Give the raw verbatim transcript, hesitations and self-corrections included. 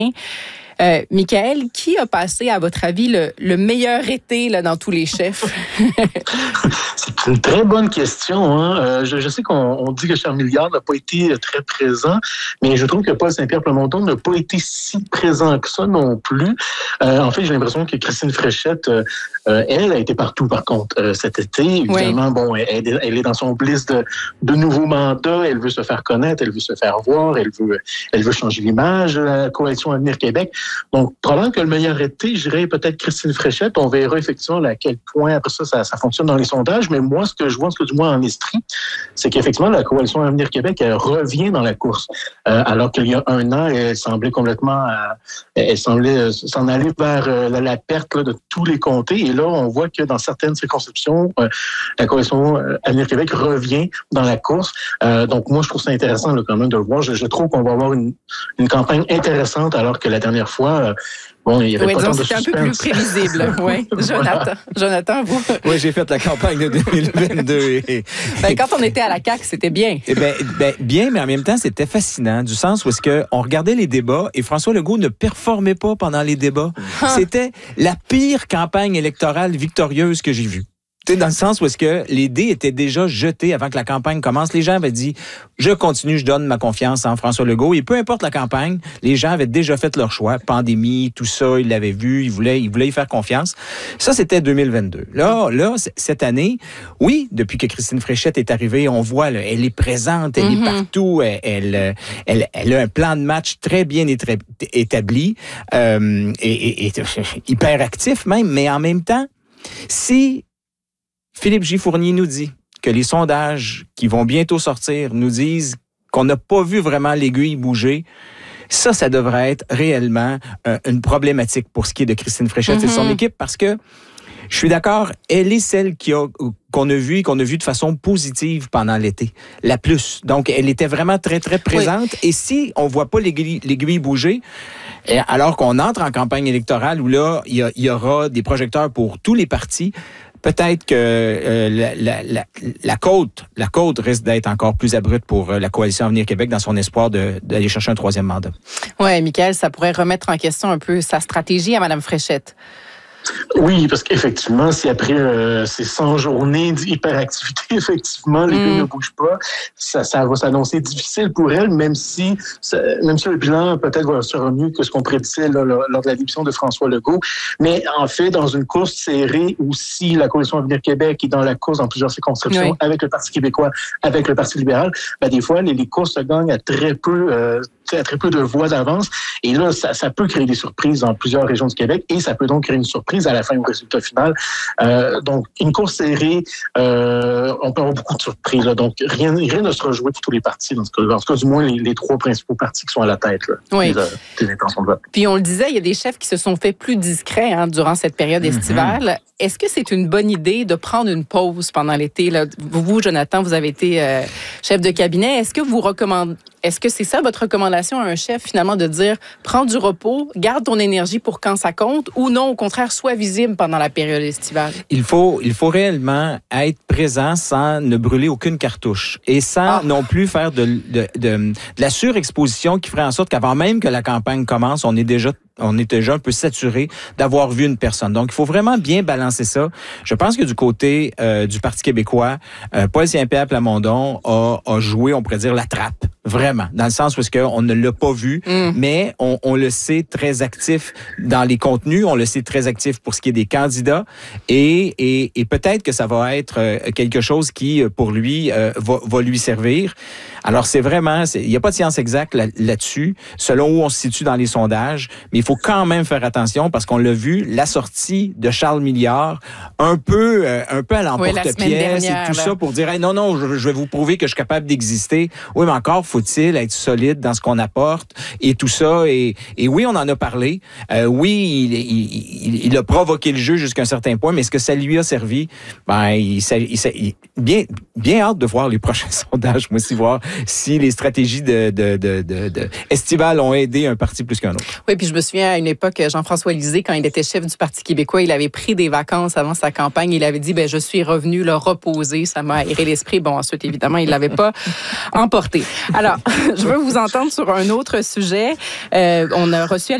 Euh, Michael, qui a passé, à votre avis, le, le meilleur été là, dans tous les chefs? C'est une très bonne question. Hein? Euh, je, je sais qu'on on dit que Charles Milliard n'a pas été très présent, mais je trouve que Paul Saint-Pierre Plamondon n'a pas été si présent que ça non plus. Euh, en fait, j'ai l'impression que Christine Fréchette, euh, elle, a été partout, par contre, euh, cet été. Évidemment, oui. bon, elle, elle est dans son bliss de, de nouveaux mandats. Elle veut se faire connaître, elle veut se faire voir, elle veut, elle veut changer l'image de la Coalition Avenir Québec. Donc, probablement que le meilleur été, je dirais peut-être Christine Fréchette. On verra effectivement à quel point, après ça, ça, ça fonctionne dans les sondages. Mais moi, ce que je vois, ce que du moins en Estrie, c'est qu'effectivement, la Coalition Avenir Québec, elle revient dans la course. Euh, alors qu'il y a un an, elle semblait complètement, euh, elle semblait s'en aller vers euh, la, la perte là, de tous les comtés. Et là, on voit que dans certaines circonscriptions, euh, la Coalition euh, Avenir Québec revient dans la course. Euh, donc, moi, je trouve ça intéressant là, quand même de le voir. Je, je trouve qu'on va avoir une, une campagne intéressante, alors que la dernière fois, euh, bon, il y avait oui, pas tant de c'était suspense. un peu plus prévisible. Oui, Jonathan. Jonathan, vous? Oui, j'ai fait la campagne de deux mille vingt-deux. Et, ben, quand on était à la C A Q, c'était bien. Eh ben, ben, bien, mais en même temps, c'était fascinant, du sens où est-ce que on regardait les débats et François Legault ne performait pas pendant les débats. Huh. C'était la pire campagne électorale victorieuse que j'ai vue. Tu sais, dans le sens où est-ce que les dés étaient déjà jetés avant que la campagne commence. Les gens avaient dit, je continue, je donne ma confiance en François Legault. Et peu importe la campagne, les gens avaient déjà fait leur choix. Pandémie, tout ça, ils l'avaient vu, ils voulaient, ils voulaient y faire confiance. Ça, c'était deux mille vingt-deux. Là, là, cette année, oui, depuis que Christine Fréchette est arrivée, on voit, là, elle est présente, elle mm-hmm. est partout, elle, elle, elle, elle a un plan de match très bien établi, euh, et, et, et hyper actif même, mais en même temps, si Philippe J. Fournier nous dit que les sondages qui vont bientôt sortir nous disent qu'on n'a pas vu vraiment l'aiguille bouger. Ça, ça devrait être réellement euh, une problématique pour ce qui est de Christine Fréchette mm-hmm. et de son équipe, parce que je suis d'accord, elle est celle qui a, qu'on a vue et qu'on a vue de façon positive pendant l'été, la plus. Donc, elle était vraiment très, très présente. Oui. Et si on ne voit pas l'aiguille, l'aiguille bouger, alors qu'on entre en campagne électorale où là, il y, a, il y aura des projecteurs pour tous les partis, peut-être que euh, la, la, la, la côte, la côte risque d'être encore plus abrupte pour euh, la Coalition Avenir Québec dans son espoir de, d'aller chercher un troisième mandat. Oui, Michael, ça pourrait remettre en question un peu sa stratégie à Mme Fréchette. Oui, parce qu'effectivement, si après euh, ces cent journées d'hyperactivité, effectivement, les pays mm. ne bougent pas, ça, ça va s'annoncer difficile pour elle, même si, ça, même si le bilan peut-être sera mieux que ce qu'on prédisait là, lors de la démission de François Legault. Mais en fait, dans une course serrée où si la Coalition Avenir Québec est dans la course dans plusieurs circonscriptions oui. avec le Parti québécois, avec le Parti libéral, ben des fois, les, les courses se gagnent à très peu... Euh, à très peu de voix d'avance. Et là, ça, ça peut créer des surprises dans plusieurs régions du Québec et ça peut donc créer une surprise à la fin au résultat final. Euh, donc, une course serrée, euh, on peut avoir beaucoup de surprises. Là. Donc, rien, rien ne sera joué pour tous les partis. Dans ce cas, en tout cas, du moins, les, les trois principaux partis qui sont à la tête là, oui. des, des intentions de vote. Puis, on le disait, il y a des chefs qui se sont fait plus discrets hein, durant cette période estivale. Mm-hmm. Est-ce que c'est une bonne idée de prendre une pause pendant l'été? Là? Vous, Jonathan, vous avez été euh, chef de cabinet. Est-ce que vous recommandez Est-ce que c'est ça votre recommandation à un chef, finalement, de dire prends du repos, garde ton énergie pour quand ça compte, ou non, au contraire, sois visible pendant la période estivale? Il faut, il faut réellement être présent sans ne brûler aucune cartouche et sans ah. non plus faire de, de, de, de la surexposition qui ferait en sorte qu'avant même que la campagne commence, on est déjà on est déjà un peu saturé d'avoir vu une personne. Donc, il faut vraiment bien balancer ça. Je pense que du côté euh, du Parti québécois, euh, Paul Saint-Pierre Plamondon a, a joué, on pourrait dire, la trappe. Vraiment. Dans le sens où est-ce qu'on ne l'a pas vu, mm. mais on, on le sait très actif dans les contenus, on le sait très actif pour ce qui est des candidats et, et, et peut-être que ça va être euh, quelque chose qui, pour lui, euh, va, va lui servir. Alors, c'est vraiment, il n'y a pas de science exacte là, là-dessus, selon où on se situe dans les sondages, mais il faut quand même faire attention parce qu'on l'a vu, la sortie de Charles Milliard, un peu, euh, un peu à l'emporte-pièce oui, et tout là. Ça pour dire hey, non, non, je, je vais vous prouver que je suis capable d'exister. Oui, mais encore faut-il être solide dans ce qu'on apporte et tout ça. Et, et oui, on en a parlé. Euh, oui, il, il, il, il a provoqué le jeu jusqu'à un certain point, mais est-ce que ça lui a servi? Ben, il, il, il, bien, bien hâte de voir les prochains sondages, moi aussi, voir si les stratégies de, de, de, de, de estivales ont aidé un parti plus qu'un autre. Oui, puis je me suis souviens à une époque, Jean-François Lisée, quand il était chef du Parti québécois, il avait pris des vacances avant sa campagne. Il avait dit, ben je suis revenu le reposer. Ça m'a aéré l'esprit. Bon, ensuite, évidemment, il l'avait pas emporté. Alors, je veux vous entendre sur un autre sujet. Euh, on a reçu à